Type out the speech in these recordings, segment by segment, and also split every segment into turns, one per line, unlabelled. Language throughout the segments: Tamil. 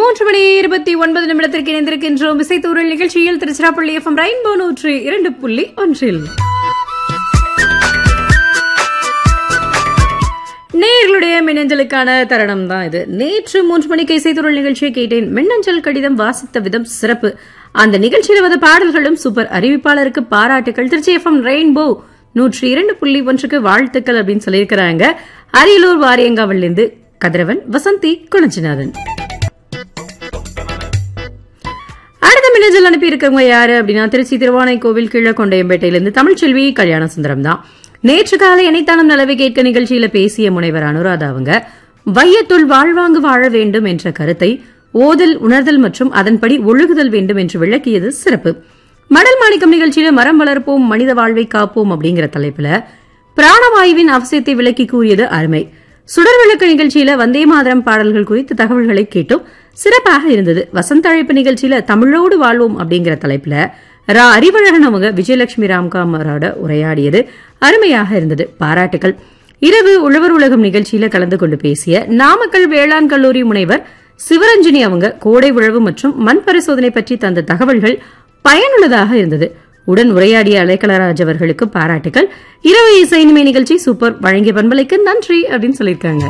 3:29 இணைந்திருக்கின்றோம். இசைத்தூரல் நிகழ்ச்சியில் திருச்சிராப்பள்ளி FM ரெயின்போ 102.1. நேயர்களுடைய மின்னஞ்சலுக்கான தருணம் தான் இது. நேற்று 3 மணிக்கு இசைத்தூரல் நிகழ்ச்சியை கேட்டேன். மின்னஞ்சல் கடிதம் வாசித்த விதம் சிறப்பு. அந்த நிகழ்ச்சியில் வந்த பாடல்களும் சூப்பர். அறிவிப்பாளருக்கு பாராட்டுகள். திருச்சி FM ரெயின்போ 102.1க்கு வாழ்த்துக்கள் அப்படின்னு சொல்லியிருக்கிறாங்க. அரியலூர் வாரியங்காவிலிருந்து கதிரவன் வசந்தி குணஞ்சிநாதன். அடுத்த மின்னஞ்சல் அனுப்பி இருக்கவங்க யாரு அப்படின்னா திருச்சி திருவானைக்கோவில் கீழக்கொண்டையம்பேட்டையிலிருந்து தமிழ்ச்செல்வி கல்யாண சுந்தரம் தான். நேற்று காலை இணைத்தானம் நலவை கேட்க நிகழ்ச்சியில பேசிய முனைவர் அனுராதா அவங்க வையத்துள் வாழ்வாங்கு வாழ வேண்டும் என்ற கருத்தை ஓதல், உணர்தல் மற்றும் அதன்படி ஒழுகுதல் வேண்டும் என்று விளக்கியது சிறப்பு. மடல் மாணிக்கம் நிகழ்ச்சியில மரம் வளர்ப்போம் மனித வாழ்வை காப்போம் அப்படிங்கிற தலைப்புல பிராணவாயுவின் அவசியத்தை விளக்கி கூறியது அருமை. சுடர் விளக்கு நிகழ்ச்சியில வந்தே மாதரம் பாடல்கள் குறித்த தகவல்களை கேட்டும் சிறப்பாக இருந்தது. வசந்த அழைப்பு நிகழ்ச்சியில தமிழோடு வாழ்வோம் அப்படிங்கிற தலைப்புல அறிவழகன் அவங்க விஜயலட்சுமி ராம்காமரோட உரையாடியது அருமையாக இருந்தது. பாராட்டுகள். இரவு உழவர் உலகம் நிகழ்ச்சியில கலந்து கொண்டு பேசிய நாமக்கல் வேளாண் கல்லூரி முனைவர் சிவரஞ்சனி அவங்க கோடை உழவு மற்றும் மண் பரிசோதனை பற்றி தந்த தகவல்கள் பயனுள்ளதாக இருந்தது. உடன் உரையாடிய அலைக்கலராஜ் அவர்களுக்கு பாராட்டுகள். இரவு இசை இனிமை நிகழ்ச்சி சூப்பர். வழங்கிய பண்பலைக்கு நன்றி அப்படின்னு சொல்லியிருக்காங்க.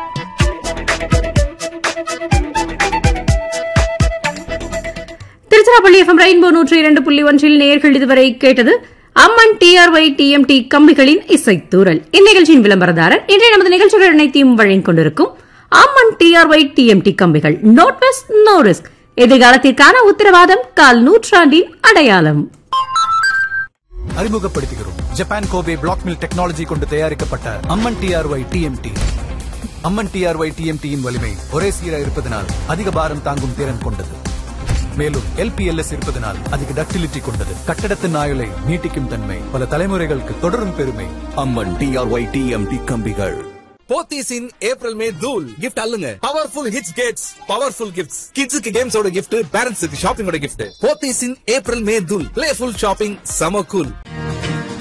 திருச்சிராப்பள்ளி FM ரெயின்போ 102.1 நேயர்கள் இதுவரை கேட்டது அம்மன் TRY TMT கம்பிகளின் இசைத்தூரல். இந்நிகழ்ச்சியின் விளம்பரதாரர் இன்றைய நமது நிகழ்ச்சிகள் அனைத்தையும் வழங்கிக் கொண்டிருக்கும் அம்மன் TRY TMT கம்பிகள். Note west no risk. எதிர்காலத்திற்கான உத்தரவாதம், கால் நூற்றாண்டின் அடையாளம்.
அறிமுகப்படுத்துகிறோம் Japan Kobe black mill technology கொண்டு தயாரிக்கப்பட்ட அம்மன் TRY TMT. அம்மன் TRY TMT யின் வலிமை ஒரே சீராக இருப்பதனால் அதிக பாரம் தாங்கும் திறன் கொண்டது. மேலும் LPLS இருப்பதனால் அதிக டக்டிலிட்டி கொண்டது. கட்டடத்தின் ஆயுளை நீட்டிக்கும் தன்மை, பல தலைமுறைகளுக்கு தொடரும் பெருமை.
அம்மன் TRY TMT கம்பிகள்.
போத்தீஸ் இன் ஏப்ரல் மே தூள் gift அல்லுங்க. Powerful hits Gates powerful gifts. கிட்ஸுக்கு கேம்ஸோட கிஃப்ட், பேரண்ட்ஸுக்கு ஷாப்பிங்கோட கிஃப்ட். போத்தீஸ் இன் ஏப்ரல் மே தூள். பிளேஃபுல் ஷாப்பிங், சம கூல்.